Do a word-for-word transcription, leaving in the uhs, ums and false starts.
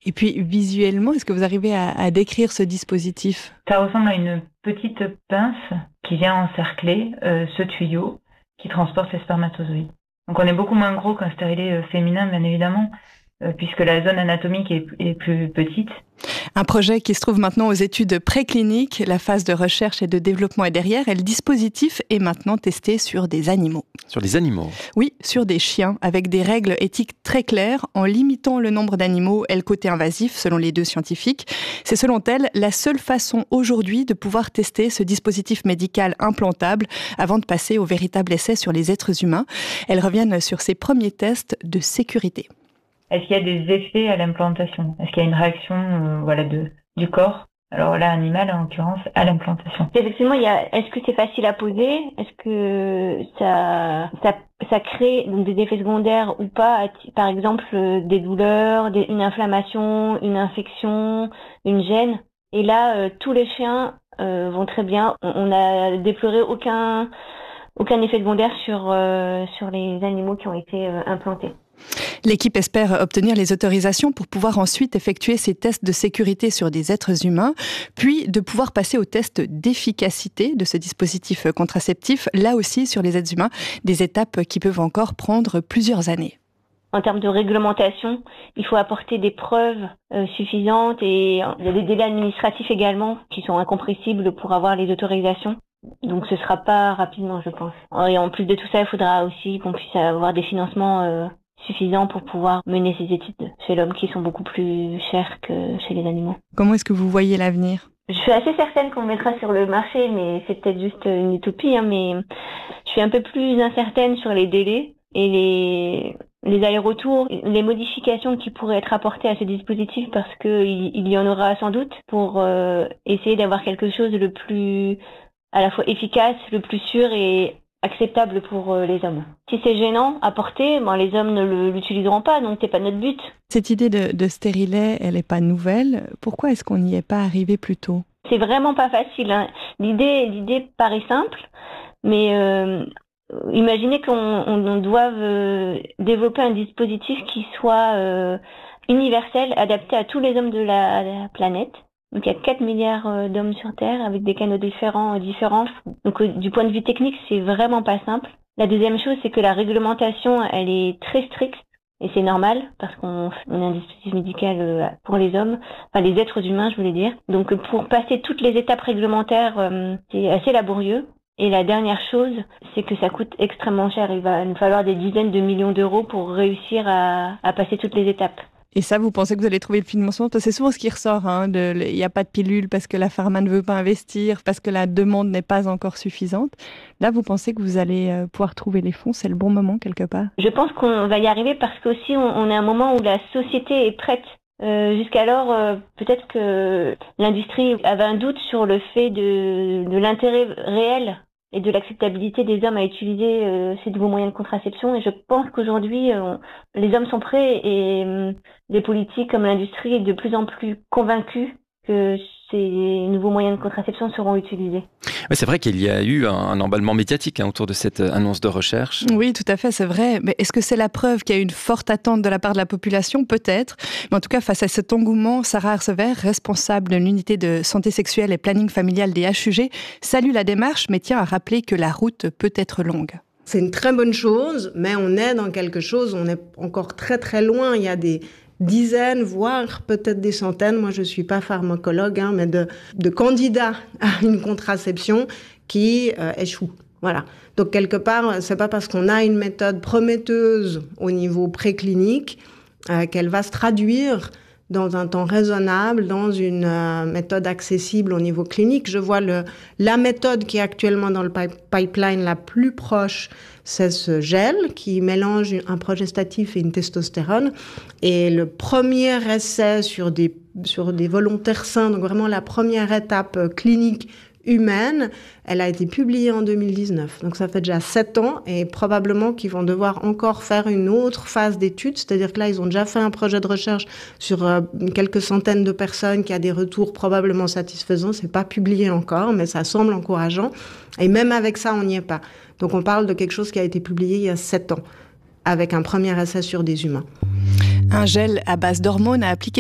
Et puis visuellement, est-ce que vous arrivez à, à décrire ce dispositif ? Ça ressemble à une petite pince qui vient encercler euh, ce tuyau qui transporte les spermatozoïdes. Donc on est beaucoup moins gros qu'un stérilet euh, féminin, bien évidemment, euh, puisque la zone anatomique est, est plus petite. Un projet qui se trouve maintenant aux études précliniques. La phase de recherche et de développement est derrière et le dispositif est maintenant testé sur des animaux. Sur des animaux ? Oui, sur des chiens, avec des règles éthiques très claires, en limitant le nombre d'animaux et le côté invasif, selon les deux scientifiques. C'est selon elles la seule façon aujourd'hui de pouvoir tester ce dispositif médical implantable avant de passer au véritable essai sur les êtres humains. Elles reviennent sur ces premiers tests de sécurité. Est-ce qu'il y a des effets à l'implantation ? Est-ce qu'il y a une réaction euh, voilà, de, du corps ? Alors là, animal, en l'occurrence, à l'implantation. Effectivement, il y a, est-ce que c'est facile à poser ? Est-ce que ça, ça, ça crée donc des effets secondaires ou pas ? Par exemple, des douleurs, des, une inflammation, une infection, une gêne. Et là, euh, tous les chiens euh, vont très bien. On n'a déploré aucun, aucun effet secondaire sur, euh, sur les animaux qui ont été euh, implantés. L'équipe espère obtenir les autorisations pour pouvoir ensuite effectuer ces tests de sécurité sur des êtres humains, puis de pouvoir passer au test d'efficacité de ce dispositif contraceptif, là aussi sur les êtres humains, des étapes qui peuvent encore prendre plusieurs années. En termes de réglementation, il faut apporter des preuves euh, suffisantes et il y a des délais administratifs également qui sont incompressibles pour avoir les autorisations. Donc ce sera pas rapidement, je pense. Et en plus de tout ça, il faudra aussi qu'on puisse avoir des financements euh, suffisants pour pouvoir mener ces études chez l'homme qui sont beaucoup plus chères que chez les animaux. Comment est-ce que vous voyez l'avenir ? Je suis assez certaine qu'on le mettra sur le marché, mais c'est peut-être juste une utopie, hein, mais je suis un peu plus incertaine sur les délais et les, les allers-retours, les modifications qui pourraient être apportées à ce dispositif parce que il, il y en aura sans doute pour euh, essayer d'avoir quelque chose de le plus à la fois efficace, le plus sûr et acceptable pour euh, les hommes. Si c'est gênant à porter, ben, les hommes ne le, l'utiliseront pas, donc c'est pas notre but. Cette idée de, de stérilet, elle n'est pas nouvelle. Pourquoi est-ce qu'on n'y est pas arrivé plus tôt ? C'est vraiment pas facile, hein. L'idée, l'idée paraît simple, mais euh, imaginez qu'on on, on doive euh, développer un dispositif qui soit euh, universel, adapté à tous les hommes de la, la planète. Donc il y a quatre milliards d'hommes sur Terre avec des canaux différents, différents. Donc du point de vue technique, c'est vraiment pas simple. La deuxième chose, c'est que la réglementation, elle est très stricte. Et c'est normal, parce qu'on on a un dispositif médical pour les hommes, enfin les êtres humains, je voulais dire. Donc pour passer toutes les étapes réglementaires, c'est assez laborieux. Et la dernière chose, c'est que ça coûte extrêmement cher. Il va nous falloir des dizaines de millions d'euros pour réussir à, à passer toutes les étapes. Et ça, vous pensez que vous allez trouver le financement ? Parce que c'est souvent ce qui ressort. Hein, de, il n'y a pas de pilule parce que la pharma ne veut pas investir, parce que la demande n'est pas encore suffisante. Là, vous pensez que vous allez pouvoir trouver les fonds ? C'est le bon moment, quelque part ? Je pense qu'on va y arriver parce qu'aussi, on, on est à un moment où la société est prête. Euh, jusqu'alors, euh, peut-être que l'industrie avait un doute sur le fait de, de l'intérêt réel et de l'acceptabilité des hommes à utiliser euh, ces nouveaux moyens de contraception. Et je pense qu'aujourd'hui, euh, les hommes sont prêts et euh, les politiques comme l'industrie est de plus en plus convaincus que ces nouveaux moyens de contraception seront utilisés. Oui, c'est vrai qu'il y a eu un, un emballement médiatique hein, autour de cette annonce de recherche. Oui, tout à fait, c'est vrai. Mais est-ce que c'est la preuve qu'il y a une forte attente de la part de la population ? Peut-être. Mais en tout cas, face à cet engouement, Sarah Arsever, responsable de l'unité de santé sexuelle et planning familial des H U G, salue la démarche, mais tient à rappeler que la route peut être longue. C'est une très bonne chose, mais on est dans quelque chose, on est encore très très loin. Il y a des dizaines, voire peut-être des centaines, moi je ne suis pas pharmacologue, hein, mais de, de candidats à une contraception qui euh, échouent. Voilà. Donc quelque part, c'est pas parce qu'on a une méthode prometteuse au niveau préclinique euh, qu'elle va se traduire dans un temps raisonnable, dans une euh, méthode accessible au niveau clinique. Je vois le, la méthode qui est actuellement dans le pipeline la plus proche, c'est ce gel qui mélange un progestatif et une testostérone. Et le premier essai sur des, sur des volontaires sains, donc vraiment la première étape clinique humaine, elle a été publiée en deux mille dix-neuf. Donc ça fait déjà sept ans et probablement qu'ils vont devoir encore faire une autre phase d'étude. C'est-à-dire que là, ils ont déjà fait un projet de recherche sur euh, quelques centaines de personnes qui a des retours probablement satisfaisants. C'est pas publié encore, mais ça semble encourageant. Et même avec ça, on n'y est pas. Donc on parle de quelque chose qui a été publié il y a sept ans, avec un premier essai sur des humains. Un gel à base d'hormones à appliquer